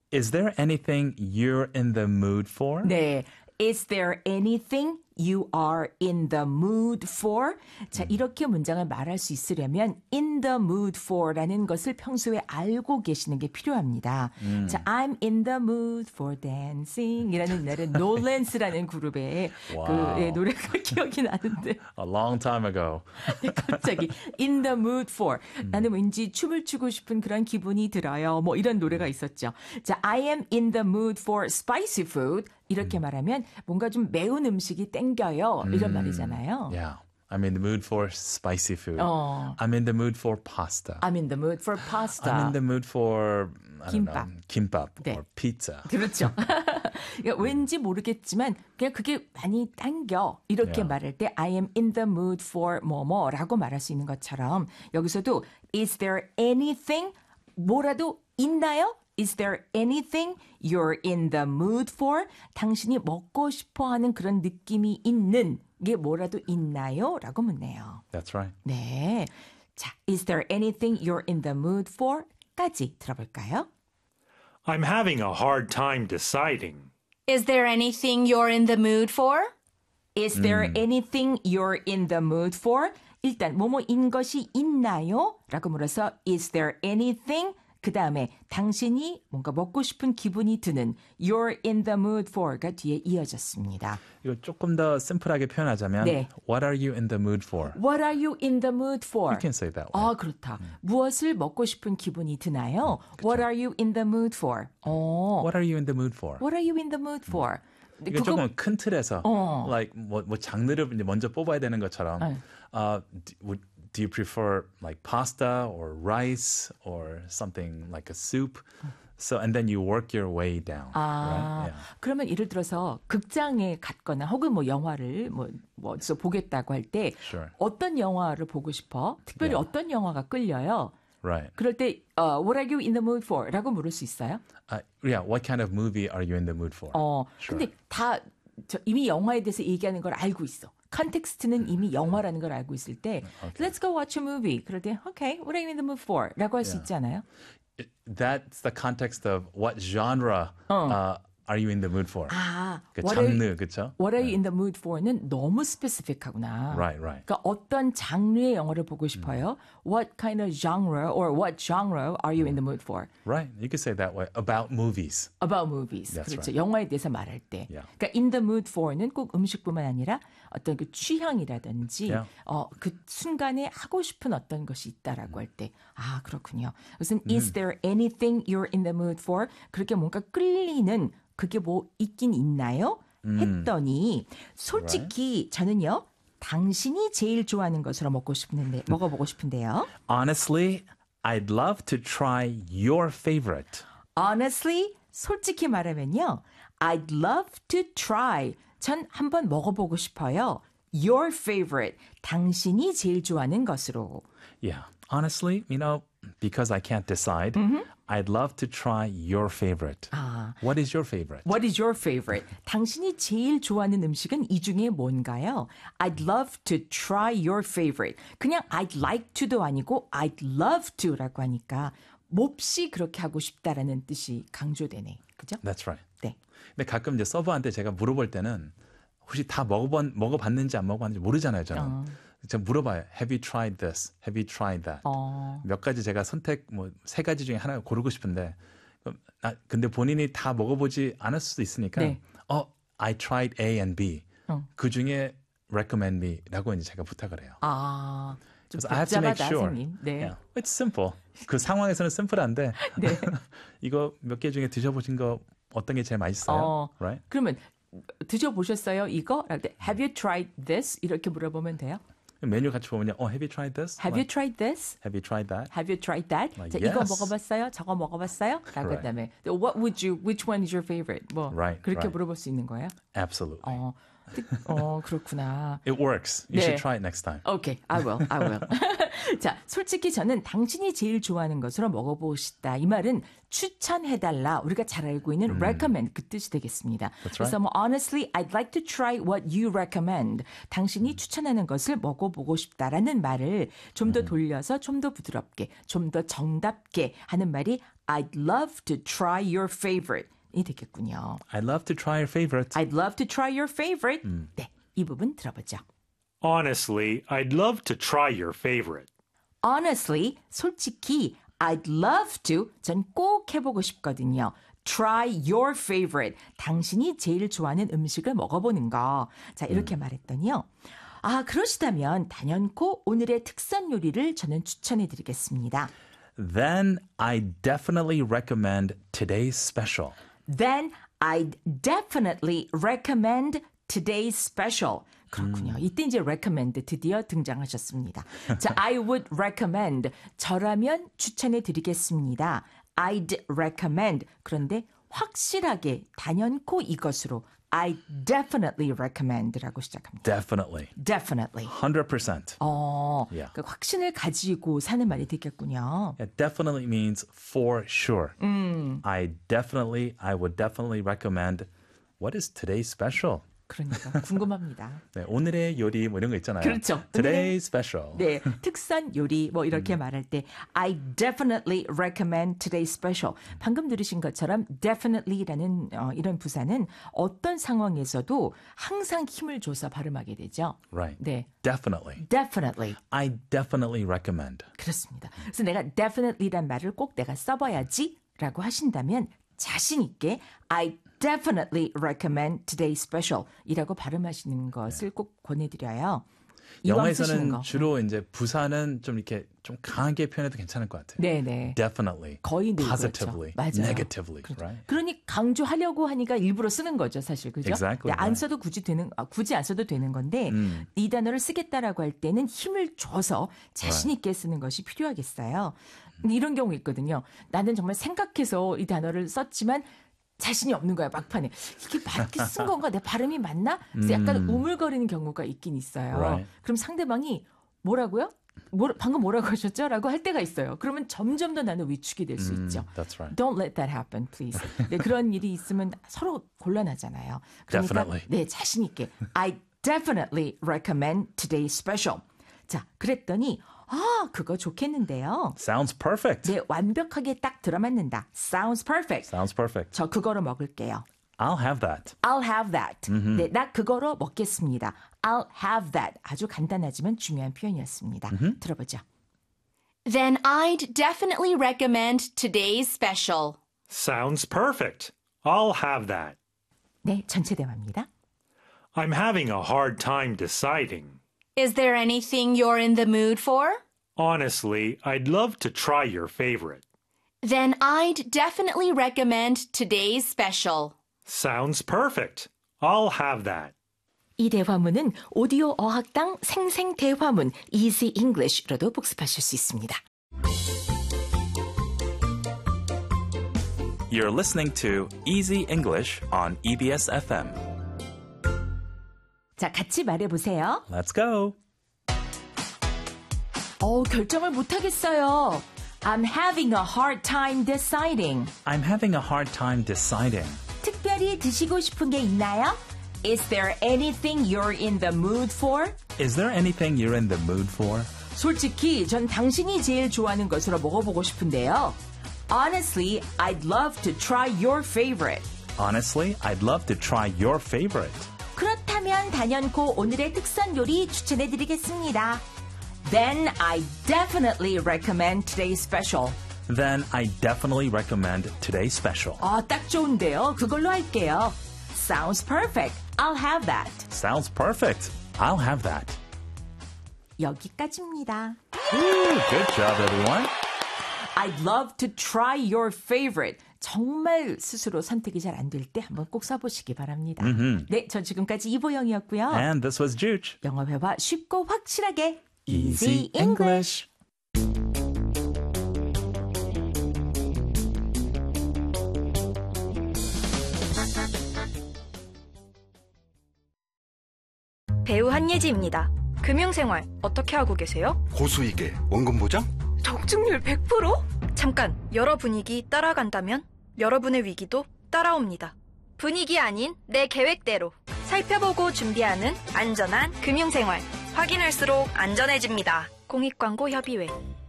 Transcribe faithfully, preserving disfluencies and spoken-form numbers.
Is there anything you're in the mood for? 네. Is there anything you are in the mood for? 자, 이렇게 문장을 말할 수 있으려면 in the mood for라는 것을 평소에 알고 계시는 게 필요합니다. 음. 자, I'm in the mood for dancing 이라는 노래 노랜스라는 그룹의 wow. 그 예, 노래가 기억이 나는데 A long time ago. 갑자기 in the mood for 음. 나는 왠지 춤을 추고 싶은 그런 기분이 들어요. 뭐 이런 노래가 있었죠. 자, I am in the mood for spicy food 이렇게 음. 말하면 뭔가 좀 매운 음식이 땡겨요. 이런 음. 말이잖아요. Yeah. I'm in the mood for spicy food. 어. I'm in the mood for pasta. I'm in the mood for pasta. I'm in the mood for I don't 김밥. know, 김밥 네. or pizza. 그렇죠. 그러니까 왠지 모르겠지만 그냥 그게 많이 땡겨. 이렇게 yeah. 말할 때 I am in the mood for 뭐뭐라고 말할 수 있는 것처럼 여기서도 is there anything 뭐라도 있나요? Is there anything you're in the mood for? 당신이 먹고 싶어하는 그런 느낌이 있는 게 뭐라도 있나요? 라고 묻네요. That's right. 네. 자, is there anything you're in the mood for? 까지 들어볼까요? I'm having a hard time deciding. Is there anything you're in the mood for? Is there 음. anything you're in the mood for? 일단 뭐뭐인 것이 있나요? 라고 물어서 is there anything 그 다음에 당신이 뭔가 먹고 싶은 기분이 드는 you're in the mood for가 뒤에 이어졌습니다. 이거 조금 더 심플하게 표현하자면 네. What are you in the mood for? What are you in the mood for? You can say that way. 아, 그렇다. 음. 무엇을 먹고 싶은 기분이 드나요? 음, What are you in the mood for? 어. What are you in the mood for? What are you in the mood for? 음. 이게 그거... 조금 큰 틀에서 어. like 뭐, 뭐 장르를 이제 먼저 뽑아야 되는 것처럼 네. uh, would Do you prefer like pasta or rice or something like a soup? So and then you work your way down. 아, right? yeah. 그러면 예를 들어서 극장에 갔거나 혹은 뭐 영화를 뭐, 뭐 어디서 보겠다고 할 때 Sure. 어떤 영화를 보고 싶어? 특별히 Yeah. 어떤 영화가 끌려요? Right. 그럴 때 uh, What are you in the mood for? 라고 물을 수 있어요? Uh, yeah. What kind of movie are you in the mood for? 어, Sure. 근데 다 저, 이미 영화에 대해서 얘기하는 걸 알고 있어. 컨텍스트는 이미 영화라는 걸 알고 있을 때 Okay. Let's go watch a movie. 그럴 때 Okay, what are you in the mood for? 라고 할 수 Yeah. 있지 않아요? That's the context of what genre 어. uh, are you in the mood for? 아, 그 what are you- 장르, 그렇죠? What are you in the mood for는 너무 스페시픽하구나. Right, right. 그러니까 어떤 장르의 영화를 보고 싶어요? What kind of genre or what genre are you in the mood for? Right. You could say that way about movies. About movies. That's 그렇죠. right. 영화에 대해서 말할 때. Yeah. 그러니까 in the mood for는 꼭 음식뿐만 아니라 어떤 그 취향이라든지 Yeah. 어, 그 순간에 하고 싶은 어떤 것이 있다라고 할 때. 아, 그렇군요. 무슨 is there anything you're in the mood for? 그렇게 뭔가 끌리는 그게 뭐 있긴 있나요? 했더니 솔직히 저는요. 당신이 제일 좋아하는 것으로 먹고 싶은데 먹어보고 싶은데요. Honestly, I'd love to try your favorite. Honestly, 솔직히 말하면요. I'd love to try. 전 한번 먹어보고 싶어요. Your favorite. 당신이 제일 좋아하는 것으로. Yeah. Honestly, you know, because I can't decide, I'd love to try your favorite. 아. What is your favorite? What is your favorite? 당신이 제일 좋아하는 음식은 이 중에 뭔가요? I'd love to try your favorite. 그냥 I'd like to도 아니고 I'd love to라고 하니까 몹시 그렇게 하고 싶다라는 뜻이 강조되네. 그죠? That's right. 네. 근데 가끔 이제 서버한테 제가 물어볼 때는 혹시 다 먹어본, 먹어봤는지 안 먹어봤는지 모르잖아요, 저는. 어. 제가 물어봐요. Have you tried this? Have you tried that? 어. 몇 가지 제가 선택 뭐 세 가지 중에 하나 고르고 싶은데 그럼 아, 근데 본인이 다 먹어보지 않을 수도 있으니까 네. 어, I tried A and B. 어. 그 중에 recommend me라고 이제 제가 부탁을 해요. 아, 좀 그래서 I have to make 복잡하다, sure. 선생님. 네. Yeah, it's simple. 그 상황에서는 심플한데 네. 이거 몇 개 중에 드셔보신 거 어떤 게 제일 맛있어요? 어, Right? 그러면 드셔보셨어요? 이거? 할 때 Have you tried this? 이렇게 물어보면 돼요? 메뉴 같이 보면요. 어, have you tried this? Have you Like, tried this? have you tried that? Have you tried that? Like, 자, 이거 yes. 먹어봤어요? 저거 먹어봤어요? 라고 Right. 그다음에 What would you? Which one is your favorite? 뭐 Right, 그렇게 right. 물어볼 수 있는 거예요? Absolutely. 어, 어, 그렇구나. It works. You 네. should try it next time. Okay, I will, I will. 자, 솔직히 저는 당신이 제일 좋아하는 것으로 먹어보고 싶다. 이 말은 추천해달라. 우리가 잘 알고 있는 recommend 그 뜻이 되겠습니다. That's 그래서 right. 뭐 honestly, I'd like to try what you recommend. 당신이 추천하는 것을 먹어보고 싶다라는 말을 좀 더 돌려서 좀 더 부드럽게, 좀 더 정답게 하는 말이 I'd love to try your favorite. 이 되겠군요. I'd love to try your favorite. I'd love to try your favorite. 네, 이 부분 들어보죠. Honestly, I'd love to try your favorite. Honestly, 솔직히 I'd love to 전 꼭 해보고 싶거든요. Try your favorite. 당신이 제일 좋아하는 음식을 먹어보는 거. 자, 이렇게 말했더니요. 아, 그러시다면 단연코 오늘의 특선 요리를 저는 추천해드리겠습니다. Then I definitely recommend today's special. Then I'd definitely recommend today's special. 그렇군요. 이때 이제 recommend 드디어 등장하셨습니다. 자, I would recommend. 저라면 추천해 드리겠습니다. I'd recommend. 그런데 확실하게 단연코 이것으로 I definitely recommend라고 시작합니다. Definitely. Definitely. one hundred percent. 어, Yeah. 그 확신을 가지고 사는 말이 되겠군요. It definitely means for sure. I definitely, I would definitely recommend. What is today's special? 그러니까 궁금합니다. 네, 오늘의 요리 뭐 이런 거 있잖아요. 그렇죠. Today's special. 네, 특선 요리 뭐 이렇게 말할 때 I definitely recommend today's special. 방금 들으신 것처럼 definitely라는 어, 이런 부사는 어떤 상황에서도 항상 힘을 줘서 발음하게 되죠. Right. 네, Definitely. definitely. I definitely recommend. 그렇습니다. 그래서 내가 definitely란 말을 꼭 내가 써봐야지라고 하신다면 자신 있게 I definitely recommend today's special 이라고 발음하시는 것을 꼭 권해드려요. 이왕 쓰시는 영어에서는 거. 주로 이제 부사는 좀 이렇게 좀 강하게 표현해도 괜찮을 것 같아요. 네네. Definitely. 거의 늘 Positively. 그렇죠. 맞아요. Negatively. 그렇죠. Right? 그러니 강조하려고 하니까 일부러 쓰는 거죠, 사실 그죠? Exactly 근데 안 right. 써도 굳이 되는 아, 굳이 안 써도 되는 건데 이 단어를 쓰겠다라고 할 때는 힘을 줘서 자신 있게 쓰는 것이 필요하겠어요. 근데 이런 경우 있거든요. 나는 정말 생각해서 이 단어를 썼지만 자신이 없는 거야 막판에. 이게 맞게 쓴 건가? 내 발음이 맞나? 그래서 약간 우물거리는 경우가 있긴 있어요. Right. 그럼 상대방이 뭐라고요? 뭐, 방금 뭐라고 하셨죠? 라고 할 때가 있어요. 그러면 점점 더 나는 위축이 될 수 있죠. That's right. Don't let that happen, please. 네, 그런 일이 있으면 서로 곤란하잖아요. 그러니까 Definitely. 네, 자신 있게 I definitely recommend today's special. 자, 그랬더니 아, 그거 좋겠는데요. Sounds perfect. 네, 완벽하게 딱 들어맞는다. Sounds perfect. Sounds perfect. 저 그거로 먹을게요. I'll have that. I'll have that. 네, 나 그거로 먹겠습니다. I'll have that. 아주 간단하지만 중요한 표현이었습니다. 들어보죠. Then I'd definitely recommend today's special. Sounds perfect. I'll have that. 네, 전체 대화입니다. I'm having a hard time deciding. Is there anything you're in the mood for? Honestly, I'd love to try your favorite. Then I'd definitely recommend today's special. Sounds perfect. I'll have that. 이 대화문은 오디오 어학당 생생 대화문 Easy English로도 복습하실 수 있습니다. You're listening to Easy English on E B S F M. 자, 같이 말해보세요. Let's go. 어, 결정을 못하겠어요. I'm having a hard time deciding. I'm having a hard time deciding. 특별히 드시고 싶은 게 있나요? Is there anything you're in the mood for? Is there anything you're in the mood for? 솔직히 전 당신이 제일 좋아하는 것으로 먹어보고 싶은데요. Honestly, I'd love to try your favorite. Honestly, I'd love to try your favorite. 그렇다면 단연코 오늘의 특선 요리 추천해드리겠습니다. Then I definitely recommend today's special. Then I definitely recommend today's special. 아, 딱 좋은데요. 그걸로 할게요. Sounds perfect. I'll have that. Sounds perfect. I'll have that. 여기까지입니다. Woo, good job, everyone. I'd love to try your favorite. 정말 스스로 선택이 잘 안 될 때 한번 꼭 써보시기 바랍니다. 네, 전 지금까지 이보영이었고요. And this was Juge. 영어 회화 쉽고 확실하게 Easy English. 배우 한예지입니다. 금융생활 어떻게 하고 계세요? 고수익에 원금 보장? 적중률 백 퍼센트? 잠깐, 여러 분위기 따라간다면 여러분의 위기도 따라옵니다. 분위기 아닌 내 계획대로 살펴보고 준비하는 안전한 금융생활. 확인할수록 안전해집니다. 공익광고협의회.